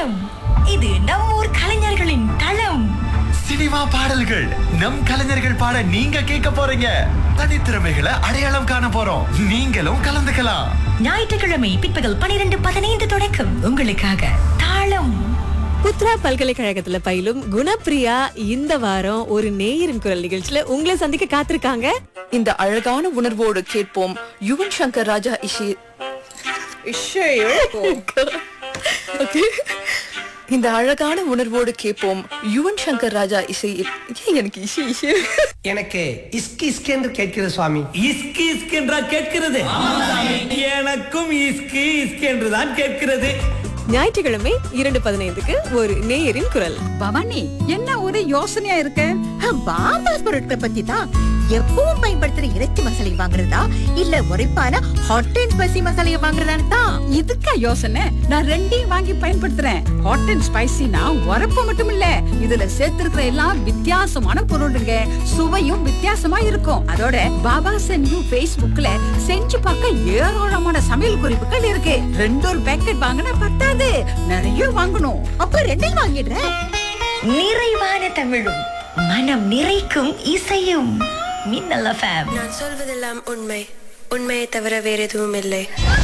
களம். இது நம் ஊர் கலைஞர்களின் களம். சினிமா பாடல்கள் நம் கலைஞர்கள் பாட நீங்க கேட்க போறீங்க. தனித்திறமைகளை அடையாளம் காண போறோம். நீங்களும் கலந்துக்கலாம். ஞாயிற்றுக்கிழமை பிற்பகல் 12:15 தொடக்கம் உங்களுக்காக தாளம். புத்ரா பல்கலைக்கழகத்துல பயிலும் குணப்பிரியா இந்த வாரம் ஒரு நேயரின் குரல் நிகழ்ச்சியில உங்களை சந்திக்க காத்திருக்காங்க. இந்த அழகான உணர்வோடு கேட்போம் யுவன் சங்கர் ராஜா இந்த அழகான உணர்வோடு கேட்போம் யுவன் சங்கர் ராஜா இசை. எனக்கு இசை எனக்கு இஸ்கி இஸ்கென்று கேட்கிறது சுவாமி. இஸ்கி இஸ்கென்றா கேட்கிறது? எனக்கும் இஸ்கி இஸ்கென்றுதான் கேட்கிறது. ஞாயிற்றுக்கிழமை 2:15க்கு ஒரு நேயரின் குரல். பவானி, என்ன ஒரு யோசனையா இருக்க? பாமாஸ் பொருட்கள் பத்தி தான். எப்பவும் பயன்படுத்துற இறைச்சி மசாலை வாங்குறதா இல்ல உரைப்பான ஹாட் அண்ட் ஸ்பைசி மசாலையை வாங்குறதான்னு தான். இதுக்கா யோசனை? நான் ரெண்டையும் வாங்கி பயன்படுத்துறேன். ஹாட் அண்ட் ஸ்பைசினா உரப்பு மட்டும் இல்ல, இதுல சேர்த்திருக்கிற எல்லாம் வித்தியாசமான பொருளுங்க. சுவையும் வித்தியாசமா இருக்கும். அதோட பாபா சென்யூ Facebookல செஞ்சு பார்க்க ஏராளமான சமையல் குறிப்புகள் இருக்கு. 2 பேக்கெட் வாங்கினா பத்தாது, நிறைய வாங்கணும். அப்ப ரெண்டையும் வாங்கிடுறேன். நிறைவான தமிழும் மனம் நிறைக்கும் இசையும். மின்னல் FM. நான் சொல்வதெல்லாம் உண்மை, உண்மையை தவிர வேற எதுவும் இல்லை.